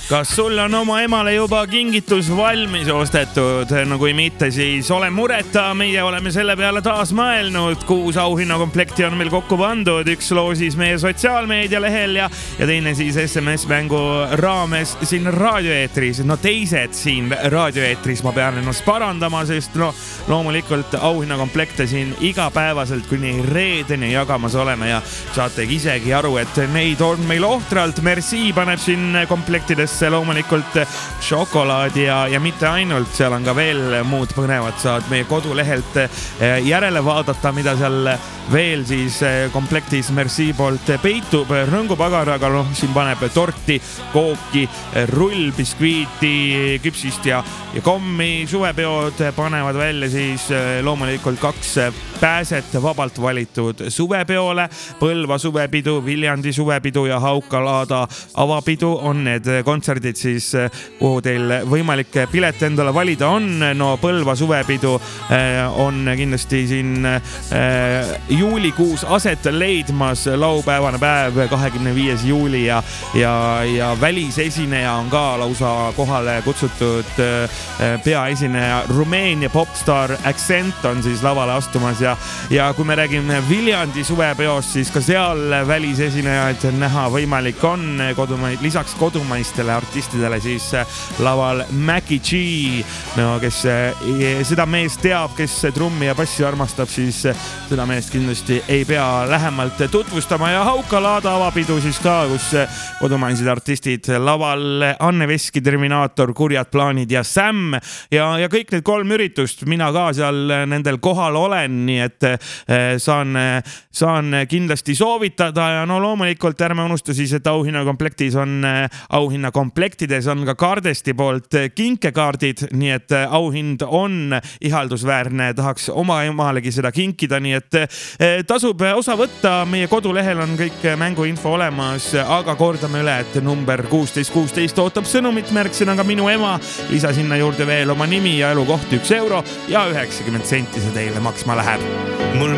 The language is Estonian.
Kas sul on oma emale juba kingitus valmis ostetud? No kui mitte, siis ole mureta, meie oleme selle peale taas mõelnud. 6 auhinnakomplekti on meil kokku pandud, 1 loo siis meie sotsiaalmeedia lehel ja teine siis SMS-mängu raames siin raadioeetris. No teised siin raadioeetris ma pean ennast parandama, sest loomulikult auhinnakomplekte siin igapäevaselt kuni reedeni jagamas oleme ja saate isegi aru, et neid on meil ohtralt. Merci paneb siin komplektidesse loomulikult šokolaadi ja mitte ainult, seal on ka veel muud põnevad, saad meie kodulehelt järele vaadata, mida seal veel siis komplektis Merci poolt peitub. Rõngupagaraga siin paneb torti, kooki, rullbiskviiti, küpsist ja kommi. Suvepeod panevad välja siis loomulikult 2 pääset vabalt valitud suvepeole. Põlva suvepidu, Viljandi suvepidu ja Hauka-Laada avapidu on need kontserdid siis, kuhu teil võimalik pilet endale valida on. No Põlva suvepidu on kindlasti siin juulikuus aset leidmas, laupäevane päev 25. juuli ja välisesineja on ka lausa kohale kutsutud. Peaesineja Rumeenia popstar Accent on siis lavale astumas ja kui me räägime Viljandi suvepeost, siis ka seal välisesinejaid näha võimalik on. Lisaks kodumaistele artistidele siis laval Mackie G, kes seda meest teab, kes trummi ja bassi armastab, siis seda meest kindlasti ei pea lähemalt tutvustama. Ja Hauka-Laada avapidu siis ka, kus kodumaised artistid laval Anne Veski, Terminaator, Kurjad plaanid ja Sam ja kõik need 3 üritust mina ka seal nendel kohal olen, nii et saan kindlasti soovitada ja no loomulikult ärme unusta siis, et auhinnakomplektides on ka Kardesti poolt kinkekaardid, nii et auhind on ihaldusväärne, tahaks oma emalegi seda kinkida, nii et tasub osa võtta. Meie kodulehel on kõik mänguinfo olemas, aga kordame üle, et number 1616 ootab sõnumit märksõnaga Minu ema, lisa sinna juurde veel oma nimi ja elukoht, 1 euro ja 90 senti see teile maksma läheb.